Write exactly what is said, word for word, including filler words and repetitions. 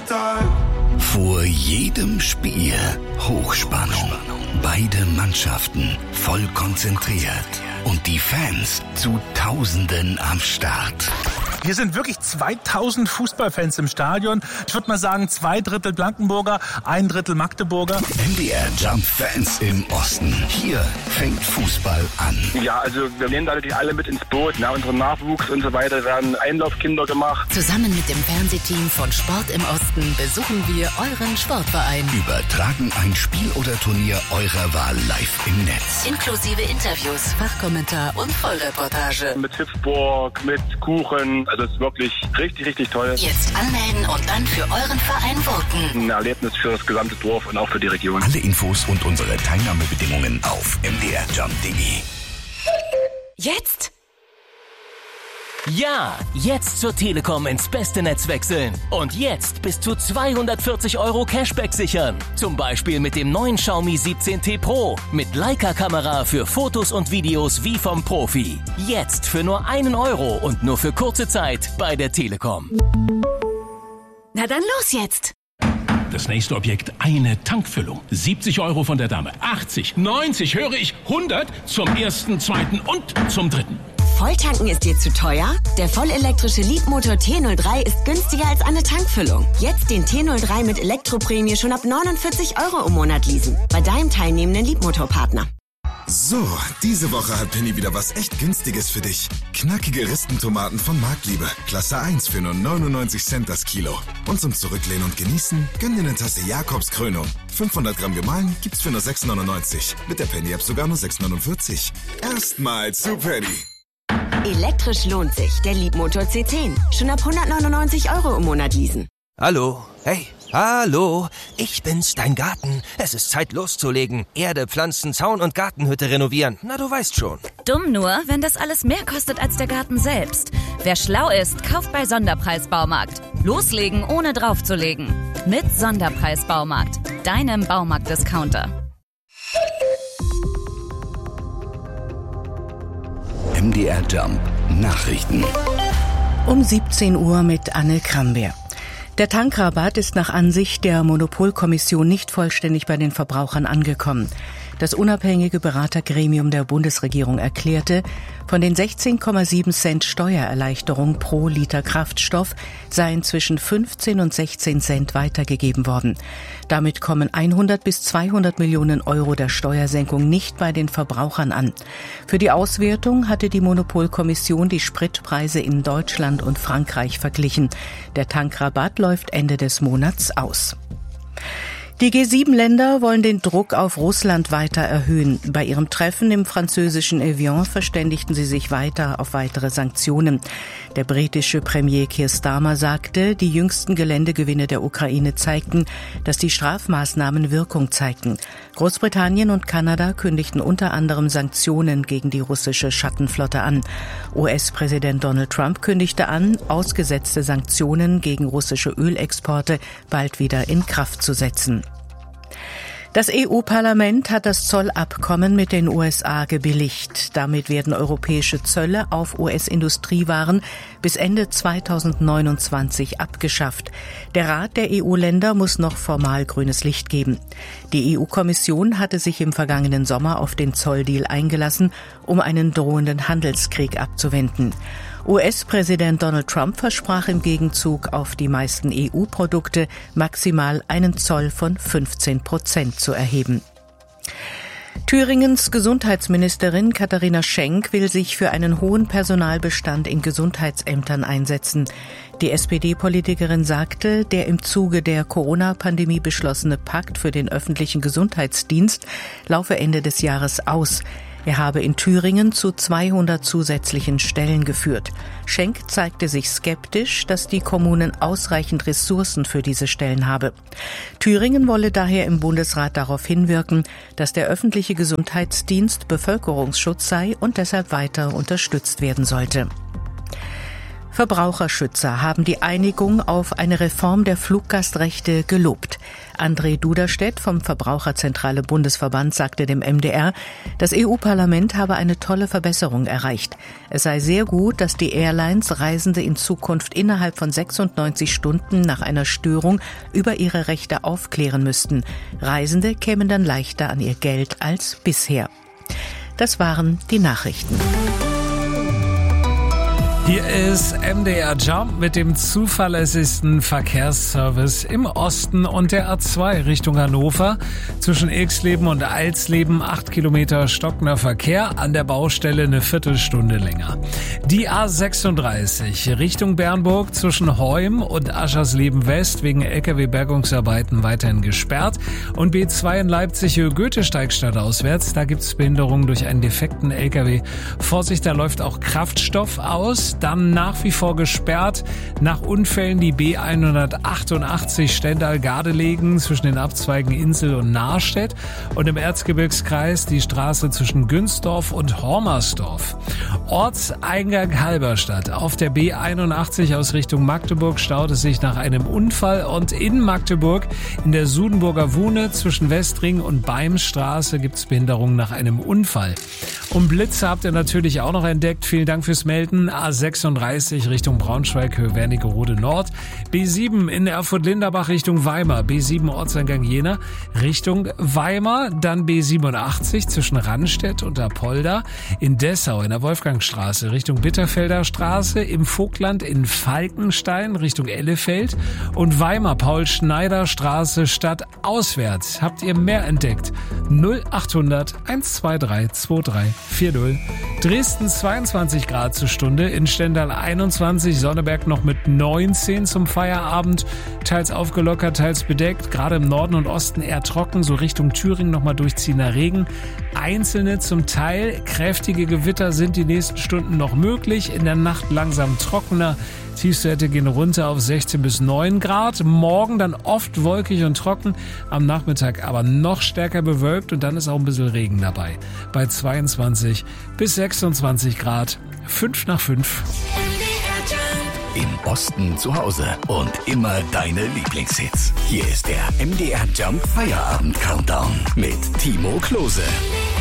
Vor jedem Spiel Hochspannung. Beide Mannschaften voll konzentriert. Und die Fans zu Tausenden am Start. Hier sind wirklich zweitausend Fußballfans im Stadion. Ich würde mal sagen, zwei Drittel Blankenburger, ein Drittel Magdeburger. M D R Jump Fans im Osten. Hier fängt Fußball an. Ja, also wir nehmen da natürlich alle mit ins Boot. Ne? Unsere Nachwuchs und so weiter werden Einlaufkinder gemacht. Zusammen mit dem Fernsehteam von Sport im Osten besuchen wir euren Sportverein. Übertragen ein Spiel oder Turnier eurer Wahl live im Netz. Inklusive Interviews, Fachkommentar und Vollreportage. Mit Hüpfburg, mit Kuchen. Also es ist wirklich richtig, richtig toll. Jetzt anmelden und dann für euren Verein voten. Ein Erlebnis für das gesamte Dorf und auch für die Region. Alle Infos und unsere Teilnahmebedingungen auf m d r jump punkt d e. Jetzt? Ja, jetzt zur Telekom ins beste Netz wechseln. Und jetzt bis zu zweihundertvierzig Euro Cashback sichern. Zum Beispiel mit dem neuen Xiaomi siebzehn T Pro. Mit Leica-Kamera für Fotos und Videos wie vom Profi. Jetzt für nur einen Euro und nur für kurze Zeit bei der Telekom. Na dann los jetzt! Das nächste Objekt, eine Tankfüllung. siebzig Euro von der Dame. achtzig, neunzig, höre ich, hundert zum ersten, zweiten und zum dritten. Volltanken ist dir zu teuer? Der vollelektrische Leapmotor T null drei ist günstiger als eine Tankfüllung. Jetzt den T null drei mit Elektroprämie schon ab neunundvierzig Euro im Monat leasen. Bei deinem teilnehmenden Leapmotor-Partner. So, diese Woche hat Penny wieder was echt Günstiges für dich. Knackige Ristentomaten von Marktliebe. Klasse eins für nur neunundneunzig Cent das Kilo. Und zum Zurücklehnen und Genießen, gönn dir eine Tasse Jakobs Krönung. fünfhundert Gramm gemahlen gibt's für nur sechs neunundneunzig. Mit der Penny-App sogar nur sechs neunundvierzig. Erstmal zu Penny. Elektrisch lohnt sich. Der Leapmotor C zehn. Schon ab hundertneunundneunzig Euro im Monat leasen. Hallo, hey, hallo, ich bin's, dein Garten. Es ist Zeit loszulegen. Erde, Pflanzen, Zaun und Gartenhütte renovieren. Na, du weißt schon. Dumm nur, wenn das alles mehr kostet als der Garten selbst. Wer schlau ist, kauft bei Sonderpreis Baumarkt. Loslegen, ohne draufzulegen. Mit Sonderpreis Baumarkt. Deinem Baumarkt-Discounter. M D R Jump Nachrichten. Um siebzehn Uhr mit Anne Krambeer. Der Tankrabatt ist nach Ansicht der Monopolkommission nicht vollständig bei den Verbrauchern angekommen. Das unabhängige Beratergremium der Bundesregierung erklärte, von den sechzehn Komma sieben Cent Steuererleichterung pro Liter Kraftstoff seien zwischen fünfzehn und sechzehn Cent weitergegeben worden. Damit kommen hundert bis zweihundert Millionen Euro der Steuersenkung nicht bei den Verbrauchern an. Für die Auswertung hatte die Monopolkommission die Spritpreise in Deutschland und Frankreich verglichen. Der Tankrabatt läuft Ende des Monats aus. Die G sieben Länder wollen den Druck auf Russland weiter erhöhen. Bei ihrem Treffen im französischen Evian verständigten sie sich weiter auf weitere Sanktionen. Der britische Premier Keir Starmer sagte, die jüngsten Geländegewinne der Ukraine zeigten, dass die Strafmaßnahmen Wirkung zeigten. Großbritannien und Kanada kündigten unter anderem Sanktionen gegen die russische Schattenflotte an. U S-Präsident Donald Trump kündigte an, ausgesetzte Sanktionen gegen russische Ölexporte bald wieder in Kraft zu setzen. Das E U-Parlament hat das Zollabkommen mit den U S A gebilligt. Damit werden europäische Zölle auf U S-Industriewaren bis Ende zweitausendneunundzwanzig abgeschafft. Der Rat der E U-Länder muss noch formal grünes Licht geben. Die E U-Kommission hatte sich im vergangenen Sommer auf den Zolldeal eingelassen, um einen drohenden Handelskrieg abzuwenden. U S-Präsident Donald Trump versprach im Gegenzug auf die meisten E U-Produkte maximal einen Zoll von fünfzehn Prozent zu erheben. Thüringens Gesundheitsministerin Katharina Schenk will sich für einen hohen Personalbestand in Gesundheitsämtern einsetzen. Die S P D-Politikerin sagte, der im Zuge der Corona-Pandemie beschlossene Pakt für den öffentlichen Gesundheitsdienst laufe Ende des Jahres aus. Er habe in Thüringen zu zweihundert zusätzlichen Stellen geführt. Schenk zeigte sich skeptisch, dass die Kommunen ausreichend Ressourcen für diese Stellen habe. Thüringen wolle daher im Bundesrat darauf hinwirken, dass der öffentliche Gesundheitsdienst Bevölkerungsschutz sei und deshalb weiter unterstützt werden sollte. Verbraucherschützer haben die Einigung auf eine Reform der Fluggastrechte gelobt. André Duderstedt vom Verbraucherzentrale Bundesverband sagte dem M D R, das E U-Parlament habe eine tolle Verbesserung erreicht. Es sei sehr gut, dass die Airlines Reisende in Zukunft innerhalb von sechsundneunzig Stunden nach einer Störung über ihre Rechte aufklären müssten. Reisende kämen dann leichter an ihr Geld als bisher. Das waren die Nachrichten. Hier ist M D R Jump mit dem zuverlässigsten Verkehrsservice im Osten und der A zwei Richtung Hannover. Zwischen Ilksleben und Alsleben acht Kilometer stockender Verkehr, an der Baustelle eine Viertelstunde länger. Die A sechsunddreißig Richtung Bernburg zwischen Heum und Aschersleben West wegen L K W-Bergungsarbeiten weiterhin gesperrt. Und B zwei in Leipzig Goethesteig stadtauswärts, da gibt's Behinderungen durch einen defekten L K W. Vorsicht, da läuft auch Kraftstoff aus. Dann nach wie vor gesperrt nach Unfällen die B hundertachtundachtzig Stendal-Gardelegen zwischen den Abzweigen Insel und Nahrstedt und im Erzgebirgskreis die Straße zwischen Günzdorf und Hormersdorf. Ortseingang Halberstadt. Auf der B einundachtzig aus Richtung Magdeburg staut es sich nach einem Unfall und in Magdeburg in der Sudenburger Wune zwischen Westring und Beimstraße gibt es Behinderungen nach einem Unfall. Und Blitze habt ihr natürlich auch noch entdeckt. Vielen Dank fürs Melden. A sechsunddreißig Richtung Braunschweig, Höhe Wernigerode Nord. B sieben in Erfurt-Linderbach Richtung Weimar. B sieben Ortseingang Jena Richtung Weimar. Dann B siebenundachtzig zwischen Rannstedt und Apolda. In Dessau in der Wolfgangstraße Richtung Bitterfelder Straße. Im Vogtland in Falkenstein Richtung Ellefeld. Und Weimar Paul-Schneider Straße stadtauswärts. Habt ihr mehr entdeckt? null achthundert hundertzweiundzwanzig drei vier null. Dresden zweiundzwanzig Grad zur Stunde, in Stendal einundzwanzig, Sonneberg noch mit neunzehn zum Feierabend, teils aufgelockert, teils bedeckt, gerade im Norden und Osten eher trocken, so Richtung Thüringen nochmal durchziehender Regen. Einzelne zum Teil kräftige Gewitter sind die nächsten Stunden noch möglich, in der Nacht langsam trockener. Tiefstwerte gehen runter auf sechzehn bis neun Grad. Morgen dann oft wolkig und trocken, am Nachmittag aber noch stärker bewölkt und dann ist auch ein bisschen Regen dabei. Bei zweiundzwanzig bis sechsundzwanzig Grad, fünf nach fünf. Im Osten zu Hause und immer deine Lieblingshits. Hier ist der M D R Jump Feierabend Countdown mit Timo Klose.